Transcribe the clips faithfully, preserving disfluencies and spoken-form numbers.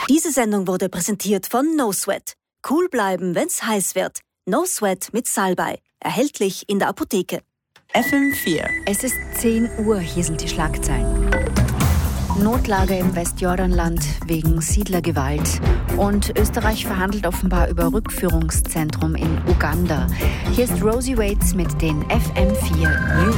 Diese Sendung wurde präsentiert von No Sweat. Cool bleiben, wenn's heiß wird. No Sweat mit Salbei. Erhältlich in der Apotheke. F M vier. Es ist zehn Uhr, hier sind die Schlagzeilen. Notlage im Westjordanland wegen Siedlergewalt. Und Österreich verhandelt offenbar über Rückführungszentrum in Uganda. Hier ist Rosie Waits mit den F M vier News.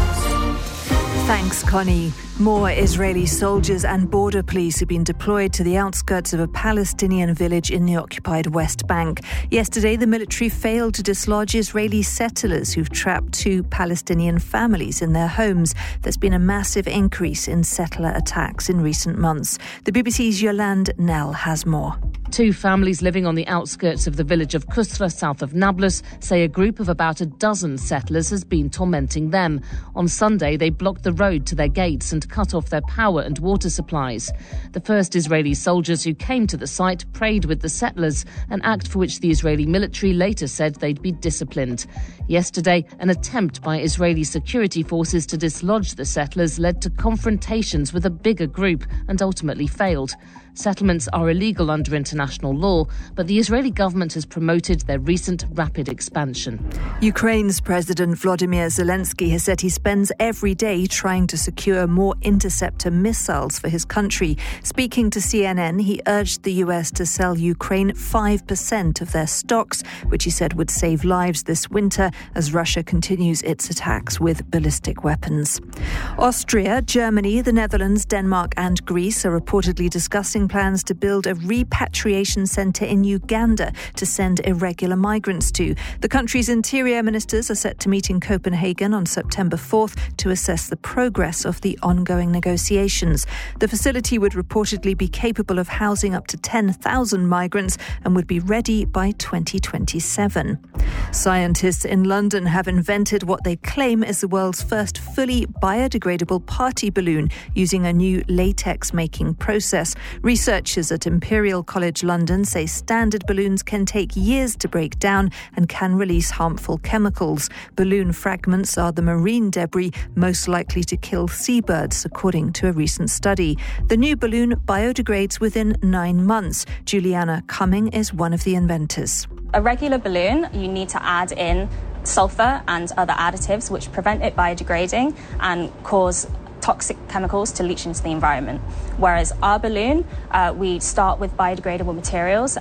Thanks, Connie. More Israeli soldiers and border police have been deployed to the outskirts of a Palestinian village in the occupied West Bank. Yesterday, the military failed to dislodge Israeli settlers who've trapped two Palestinian families in their homes. There's been a massive increase in settler attacks in recent months. The B B C's Yolande Nell has more. Two families living on the outskirts of the village of Kusra, south of Nablus, say a group of about a dozen settlers has been tormenting them. On Sunday, they blocked the road to their gates and cut off their power and water supplies. The first Israeli soldiers who came to the site prayed with the settlers, an act for which the Israeli military later said they'd be disciplined. Yesterday, an attempt by Israeli security forces to dislodge the settlers led to confrontations with a bigger group and ultimately failed. Settlements are illegal under international law, but the Israeli government has promoted their recent rapid expansion. Ukraine's President Volodymyr Zelensky has said he spends every day trying to secure more interceptor missiles for his country. Speaking to C N N, he urged the U S to sell Ukraine five percent of their stocks, which he said would save lives this winter as Russia continues its attacks with ballistic weapons. Austria, Germany, the Netherlands, Denmark and Greece are reportedly discussing plans to build a repatriation centre in Uganda to send irregular migrants to. The country's interior ministers are set to meet in Copenhagen on September fourth to assess the progress of the ongoing negotiations. The facility would reportedly be capable of housing up to ten thousand migrants and would be ready by twenty twenty-seven. Scientists in London have invented what they claim is the world's first fully biodegradable party balloon using a new latex-making process. Researchers at Imperial College London say standard balloons can take years to break down and can release harmful chemicals. Balloon fragments are the marine debris most likely to kill seabirds, according to a recent study. The new balloon biodegrades within nine months. Juliana Cumming is one of the inventors. A regular balloon, you need to add in sulfur and other additives which prevent it biodegrading and cause toxic chemicals to leach into the environment. Whereas our balloon, uh, we start with biodegradable materials